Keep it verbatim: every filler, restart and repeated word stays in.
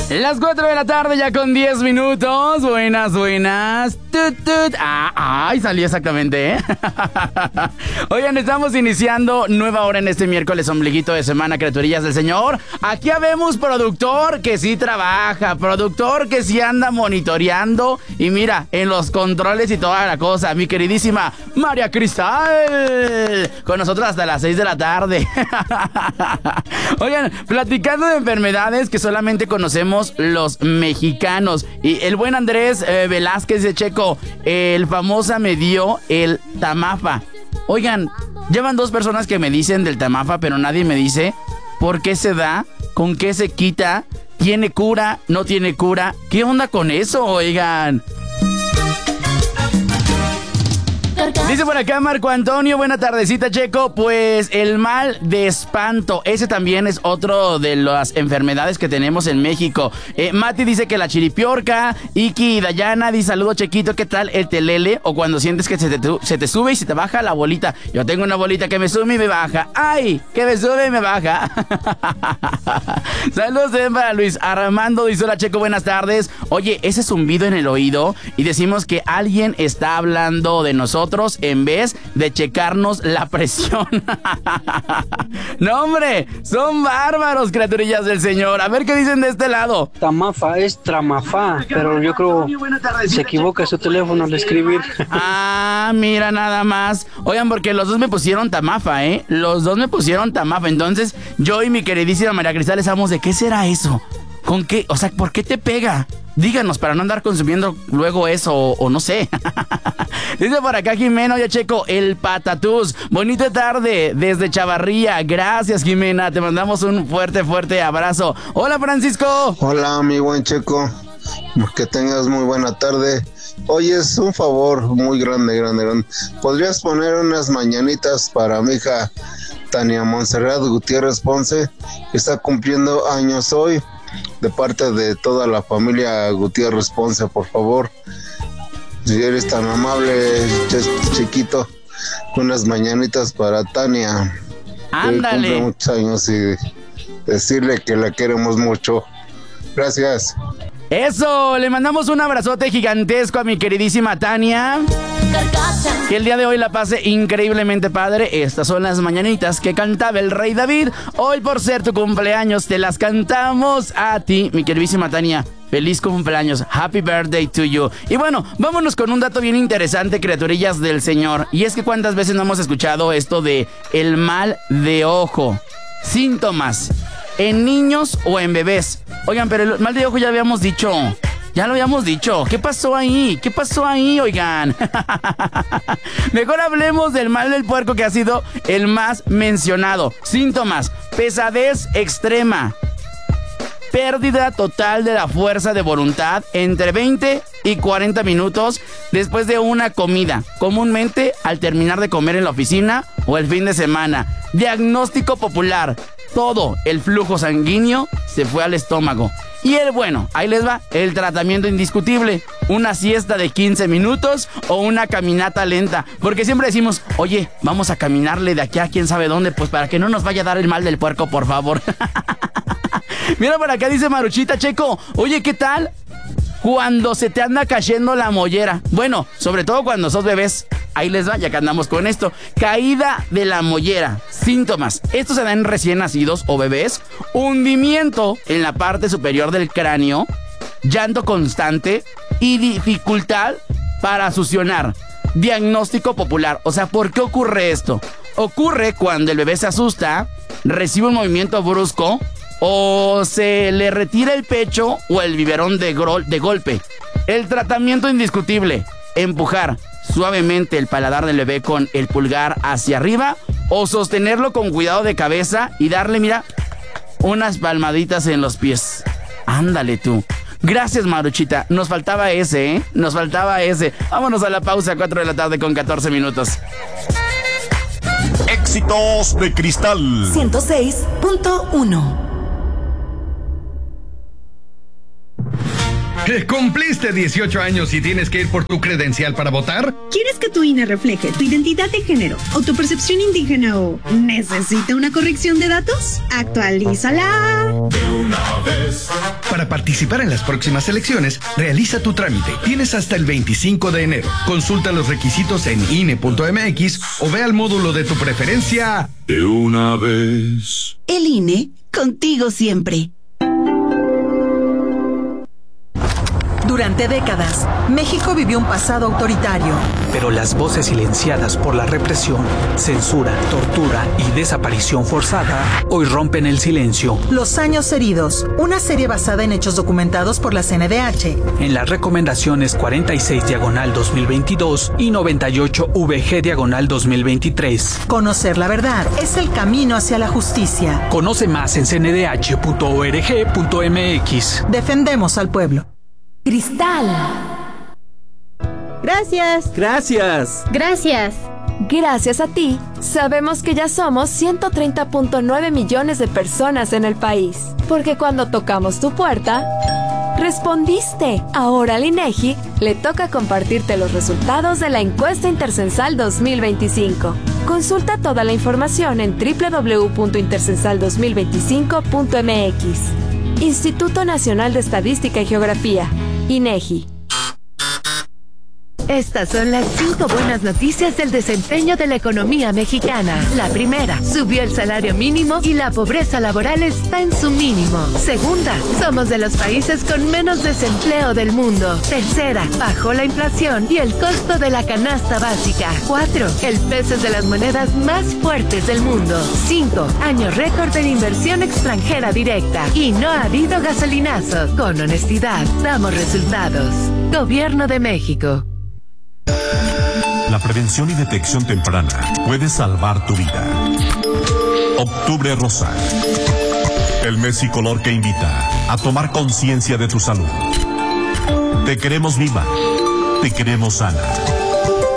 Las cuatro de la tarde ya con diez minutos. Buenas, buenas. Tut, tut. Ah, ay, salió exactamente, ¿eh? Oigan, estamos iniciando nueva hora en este miércoles ombliguito de semana, criaturillas del Señor. Aquí habemos productor que sí trabaja, productor que sí anda monitoreando. Y mira, en los controles y toda la cosa, mi queridísima María Cristal. Con nosotros hasta las seis de la tarde. Oigan, platicando de enfermedades que solamente conocemos los mexicanos. Y el buen Andrés eh, Velázquez de Checo, el famosa me dio el tamafa. Oigan, llevan dos personas que me dicen del tamafa, pero nadie me dice por qué se da, con qué se quita, tiene cura, no tiene cura. ¿Qué onda con eso, oigan? Dice por acá Marco Antonio, buena tardecita, Checo. Pues el mal de espanto, ese también es otro de las enfermedades que tenemos en México. eh, Mati dice que la chiripiorca. Iki Dayana dice, saludo, Chequito, ¿qué tal el telele? O cuando sientes que se te, se te sube y se te baja la bolita. Yo tengo una bolita que me sube y me baja. ¡Ay! Que me sube y me baja. Saludos también para Luis Armando, dice, hola, Checo, buenas tardes. Oye, ese zumbido en el oído y decimos que alguien está hablando de nosotros en vez de checarnos la presión. No, hombre, son bárbaros, criaturillas del Señor. A ver qué dicen de este lado. Tamafa es tramafá, pero yo creo se equivoca su teléfono al escribir. Ah, mira nada más. Oigan, porque los dos me pusieron tamafa, ¿eh? Los dos me pusieron tamafa. Entonces, yo y mi queridísima María Cristal sabemos de qué será eso. ¿Con qué? O sea, ¿por qué te pega? Díganos para no andar consumiendo luego eso o, o no sé. Dice por acá Jimena, ya Checo, el patatús. Bonita tarde desde Chavarría. Gracias, Jimena. Te mandamos un fuerte, fuerte abrazo. Hola, Francisco. Hola, mi buen Checo. Que tengas muy buena tarde. Oye, es un favor muy grande, grande, grande. ¿Podrías poner unas mañanitas para mi hija Tania Montserrat Gutiérrez Ponce, que está cumpliendo años hoy? De parte de toda la familia Gutiérrez Ponce, por favor. Si eres tan amable, Chiquito, unas mañanitas para Tania. Ándale. Que cumple muchos años y decirle que la queremos mucho. Gracias. Eso, le mandamos un abrazote gigantesco a mi queridísima Tania. Que el día de hoy la pase increíblemente padre. Estas son las mañanitas que cantaba el rey David. Hoy, por ser tu cumpleaños, te las cantamos a ti, mi queridísima Tania. Feliz cumpleaños, happy birthday to you. Y bueno, vámonos con un dato bien interesante, criaturillas del Señor. Y es que cuántas veces no hemos escuchado esto de el mal de ojo. Síntomas en niños o en bebés. Oigan, pero el mal de ojo ya habíamos dicho. Ya lo habíamos dicho. ¿Qué pasó ahí? ¿Qué pasó ahí, oigan? Mejor hablemos del mal del puerco, que ha sido el más mencionado. Síntomas: pesadez extrema, pérdida total de la fuerza de voluntad entre veinte y cuarenta minutos después de una comida, comúnmente al terminar de comer en la oficina o el fin de semana. Diagnóstico popular: todo el flujo sanguíneo se fue al estómago. Y el bueno, ahí les va, el tratamiento indiscutible: una siesta de quince minutos o una caminata lenta. Porque siempre decimos, oye, vamos a caminarle de aquí a quién sabe dónde, pues para que no nos vaya a dar el mal del puerco, por favor. Mira, por acá dice Maruchita, Checo, oye, ¿qué tal cuando se te anda cayendo la mollera? Bueno, sobre todo cuando sos bebés. Ahí les va, ya que andamos con esto. Caída de la mollera. Síntomas: esto se da en recién nacidos o bebés. Hundimiento en la parte superior del cráneo, llanto constante y dificultad para succionar. Diagnóstico popular. O sea, ¿por qué ocurre esto? Ocurre cuando el bebé se asusta, recibe un movimiento brusco, o se le retira el pecho o el biberón de, gro- de golpe. El tratamiento indiscutible: empujar suavemente el paladar del bebé con el pulgar hacia arriba o sostenerlo con cuidado de cabeza y darle, mira, unas palmaditas en los pies. Ándale tú. Gracias, Maruchita. Nos faltaba ese, ¿eh? Nos faltaba ese. Vámonos a la pausa, cuatro de la tarde con catorce minutos. Éxitos de Cristal ciento seis punto uno. ¿Cumpliste dieciocho años y tienes que ir por tu credencial para votar? ¿Quieres que tu I N E refleje tu identidad de género o tu percepción indígena o necesita una corrección de datos? ¡Actualízala! de una vez. Para Para participar en las próximas elecciones, realiza tu trámite. Tienes hasta el veinticinco de enero. Consulta los requisitos en I N E punto M X o ve al módulo de tu preferencia de una vez. El I N E, contigo siempre. Durante décadas, México vivió un pasado autoritario. Pero las voces silenciadas por la represión, censura, tortura y desaparición forzada hoy rompen el silencio. Los años heridos, una serie basada en hechos documentados por la C N D H. En las recomendaciones cuarenta y seis diagonal dos mil veintidós y noventa y ocho V G diagonal dos mil veintitrés. Conocer la verdad es el camino hacia la justicia. Conoce más en c n d h punto org punto m x. Defendemos al pueblo. Cristal. Gracias. Gracias. Gracias. Gracias a ti, sabemos que ya somos ciento treinta punto nueve millones de personas en el país. Porque cuando tocamos tu puerta, respondiste. Ahora al INEGI le toca compartirte los resultados de la encuesta intercensal dos mil veinticinco. Consulta toda la información en doble u doble u doble u punto intercensal dos mil veinticinco punto m x. Instituto Nacional de Estadística y Geografía, INEGI. Estas son las cinco buenas noticias del desempeño de la economía mexicana. La primera, subió el salario mínimo y la pobreza laboral está en su mínimo. Segunda, somos de los países con menos desempleo del mundo. Tercera, bajó la inflación y el costo de la canasta básica. Cuatro, el peso es de las monedas más fuertes del mundo. Cinco, año récord de inversión extranjera directa. Y no ha habido gasolinazos. Con honestidad, damos resultados. Gobierno de México. La prevención y detección temprana puede salvar tu vida. Octubre Rosa. El mes y color que invita a tomar conciencia de tu salud. Te queremos viva. Te queremos sana.